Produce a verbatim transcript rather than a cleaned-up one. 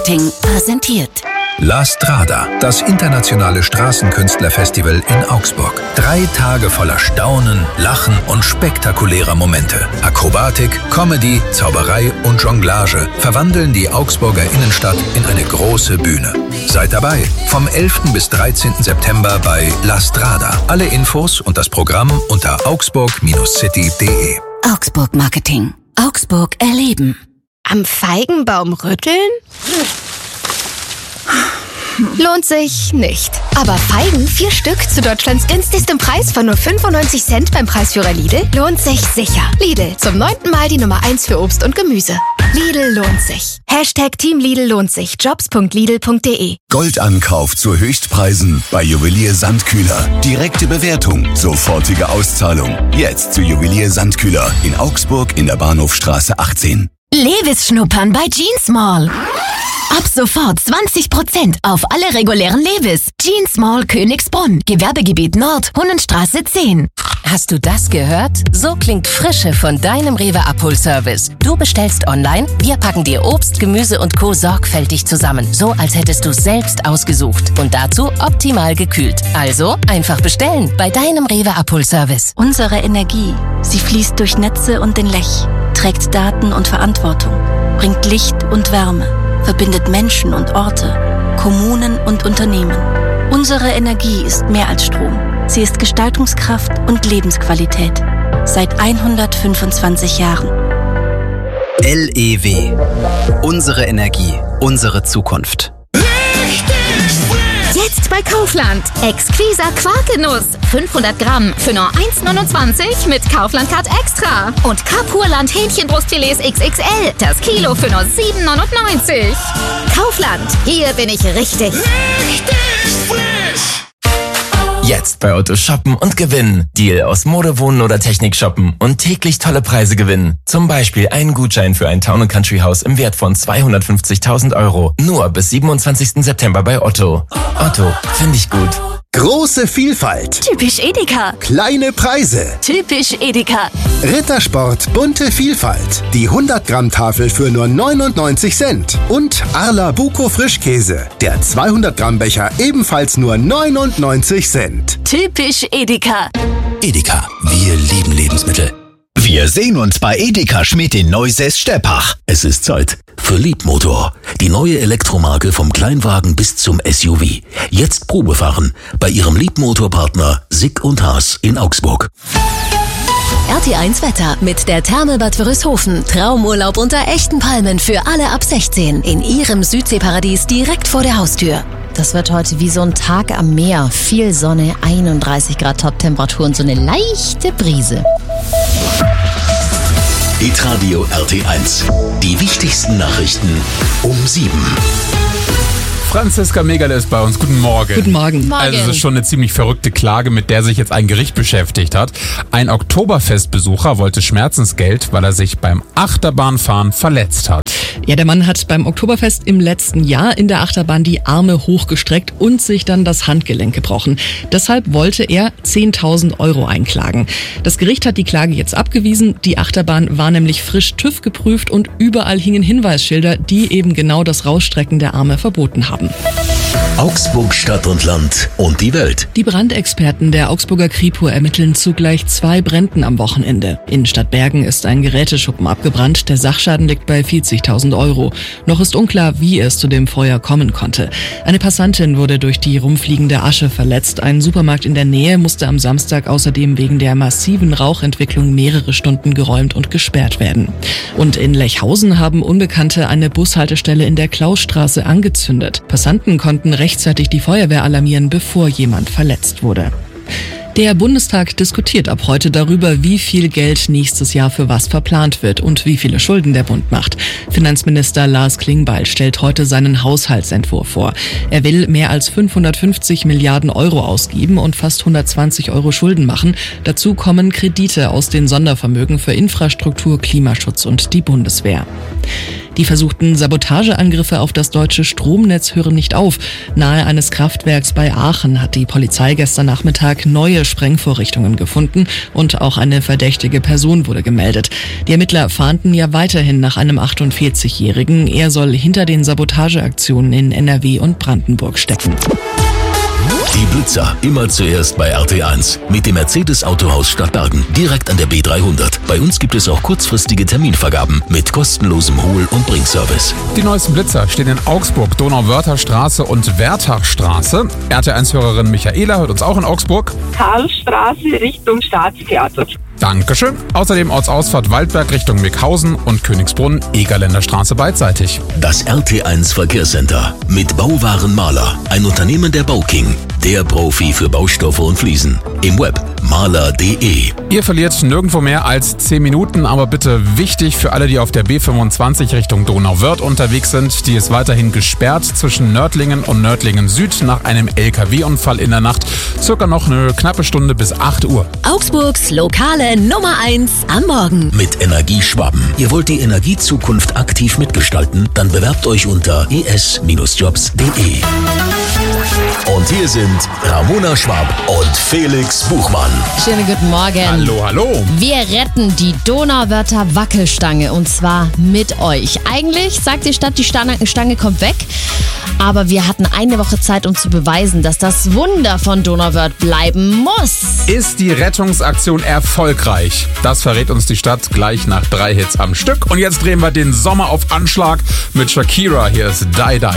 Marketing präsentiert. La Strada, das internationale Straßenkünstlerfestival in Augsburg. Drei Tage voller Staunen, Lachen und spektakulärer Momente. Akrobatik, Comedy, Zauberei und Jonglage verwandeln die Augsburger Innenstadt in eine große Bühne. Seid dabei, vom elften bis dreizehnten September bei La Strada. Alle Infos und das Programm unter augsburg Bindestrich city punkt de. Augsburg Marketing. Augsburg erleben. Am Feigenbaum rütteln? Lohnt sich nicht. Aber Feigen, vier Stück zu Deutschlands günstigstem Preis von nur fünfundneunzig Cent beim Preisführer Lidl, lohnt sich sicher. Lidl, zum neunten Mal die Nummer eins für Obst und Gemüse. Lidl lohnt sich. Hashtag Team Lidl lohnt sich. Jobs punkt lidl punkt de. Goldankauf zu Höchstpreisen bei Juwelier Sandkühler. Direkte Bewertung, sofortige Auszahlung. Jetzt zu Juwelier Sandkühler in Augsburg in der Bahnhofstraße achtzehn. Levis schnuppern bei Jeans Mall. Ab sofort zwanzig Prozent auf alle regulären Levis. Jeans Mall Königsbrunn, Gewerbegebiet Nord, Hunnenstraße zehn. Hast du das gehört? So klingt Frische von deinem Rewe-Abholservice. Du bestellst online, wir packen dir Obst, Gemüse und Co. sorgfältig zusammen. So, als hättest du selbst ausgesucht. Und dazu optimal gekühlt. Also, einfach bestellen bei deinem Rewe-Abholservice. Unsere Energie, sie fließt durch Netze und den Lech, trägt Daten und Verantwortung, bringt Licht und Wärme, verbindet Menschen und Orte, Kommunen und Unternehmen. Unsere Energie ist mehr als Strom. Sie ist Gestaltungskraft und Lebensqualität. Seit hundertfünfundzwanzig Jahren. L E W. Unsere Energie, unsere Zukunft. Jetzt bei Kaufland. Exquiser Quarkgenuss. fünfhundert Gramm für nur eins neunundzwanzig mit Kaufland-Card Extra. Und Kapurland Hähnchenbrustfilets X X L. Das Kilo für nur sieben neunundneunzig. Kaufland. Hier bin ich richtig. Richtig frisch. Jetzt bei Otto shoppen und gewinnen. Deal aus Mode, Wohnen oder Technik shoppen und täglich tolle Preise gewinnen. Zum Beispiel einen Gutschein für ein Town and Country Haus im Wert von zweihundertfünfzigtausend Euro. Nur bis siebenundzwanzigsten September bei Otto. Otto, finde ich gut. Große Vielfalt. Typisch Edeka. Kleine Preise. Typisch Edeka. Rittersport, bunte Vielfalt. Die hundert Gramm Tafel für nur neunundneunzig Cent. Und Arla Buko Frischkäse. Der zweihundert Gramm Becher ebenfalls nur neunundneunzig Cent. Typisch Edeka. Edeka, wir lieben Lebensmittel. Wir sehen uns bei Edeka Schmidt in Neusäß-Steppach. Es ist Zeit für Liebmotor. Die neue Elektromarke vom Kleinwagen bis zum S U V. Jetzt Probefahren bei Ihrem Liebmotorpartner Sick und Haas in Augsburg. R T eins Wetter mit der Therme Bad Wörishofen. Traumurlaub unter echten Palmen für alle ab sechzehn. In Ihrem Südseeparadies direkt vor der Haustür. Das wird heute wie so ein Tag am Meer. Viel Sonne, einunddreißig Grad Toptemperatur und so eine leichte Brise. Hitradio R T eins. Die wichtigsten Nachrichten um sieben. Franziska Megale ist bei uns. Guten Morgen. Guten Morgen. Also es ist schon eine ziemlich verrückte Klage, mit der sich jetzt ein Gericht beschäftigt hat. Ein Oktoberfestbesucher wollte Schmerzensgeld, weil er sich beim Achterbahnfahren verletzt hat. Ja, der Mann hat beim Oktoberfest im letzten Jahr in der Achterbahn die Arme hochgestreckt und sich dann das Handgelenk gebrochen. Deshalb wollte er zehntausend Euro einklagen. Das Gericht hat die Klage jetzt abgewiesen. Die Achterbahn war nämlich frisch TÜV geprüft und überall hingen Hinweisschilder, die eben genau das Rausstrecken der Arme verboten haben. Augsburg, Stadt und Land und die Welt. Die Brandexperten der Augsburger Kripo ermitteln zu gleich zwei Bränden am Wochenende. In Stadtbergen ist ein Geräteschuppen abgebrannt. Der Sachschaden liegt bei vierzigtausend Euro. Noch ist unklar, wie es zu dem Feuer kommen konnte. Eine Passantin wurde durch die rumfliegende Asche verletzt. Ein Supermarkt in der Nähe musste am Samstag außerdem wegen der massiven Rauchentwicklung mehrere Stunden geräumt und gesperrt werden. Und in Lechhausen haben Unbekannte eine Bushaltestelle in der Klausstraße angezündet. Passanten konnten rechtzeitig die Feuerwehr alarmieren, bevor jemand verletzt wurde. Der Bundestag diskutiert ab heute darüber, wie viel Geld nächstes Jahr für was verplant wird und wie viele Schulden der Bund macht. Finanzminister Lars Klingbeil stellt heute seinen Haushaltsentwurf vor. Er will mehr als fünfhundertfünfzig Milliarden Euro ausgeben und fast hundertzwanzig Euro Schulden machen. Dazu kommen Kredite aus den Sondervermögen für Infrastruktur, Klimaschutz und die Bundeswehr. Die versuchten Sabotageangriffe auf das deutsche Stromnetz hören nicht auf. Nahe eines Kraftwerks bei Aachen hat die Polizei gestern Nachmittag neue Sprengvorrichtungen gefunden und auch eine verdächtige Person wurde gemeldet. Die Ermittler fahnden ja weiterhin nach einem achtundvierzigjährigen. Er soll hinter den Sabotageaktionen in N R W und Brandenburg stecken. Die Blitzer, immer zuerst bei R T eins. Mit dem Mercedes-Autohaus Stadtbergen, direkt an der B dreihundert. Bei uns gibt es auch kurzfristige Terminvergaben mit kostenlosem Hol- und Bringservice. Die neuesten Blitzer stehen in Augsburg, Donauwörtherstraße und Werthachstraße. R T eins-Hörerin Michaela hört uns auch in Augsburg. Karlstraße Richtung Staatstheater. Dankeschön. Außerdem Ortsausfahrt Waldberg Richtung Mickhausen und Königsbrunn, Egerländer Straße beidseitig. Das R T eins Verkehrscenter mit Bauwaren Maler, ein Unternehmen der Bauking, der Profi für Baustoffe und Fliesen. Im Web maler punkt de. Ihr verliert nirgendwo mehr als zehn Minuten, aber bitte wichtig für alle, die auf der B fünfundzwanzig Richtung Donauwörth unterwegs sind. Die ist weiterhin gesperrt zwischen Nördlingen und Nördlingen Süd nach einem L K W-Unfall in der Nacht. Circa noch eine knappe Stunde bis acht Uhr. Augsburgs lokale Nummer eins am Morgen. Mit Energieschwaben. Ihr wollt die Energiezukunft aktiv mitgestalten? Dann bewerbt euch unter e s Bindestrich jobs punkt de. Und hier sind Ramona Schwab und Felix Buchmann. Schönen guten Morgen. Hallo, hallo. Wir retten die Donauwörther Wackelstange und zwar mit euch. Eigentlich sagt die Stadt, die Stange, Stange kommt weg. Aber wir hatten eine Woche Zeit, um zu beweisen, dass das Wunder von Donauwörth bleiben muss. Ist die Rettungsaktion erfolgreich? Das verrät uns die Stadt gleich nach drei Hits am Stück. Und jetzt drehen wir den Sommer auf Anschlag mit Shakira. Hier ist Die Die.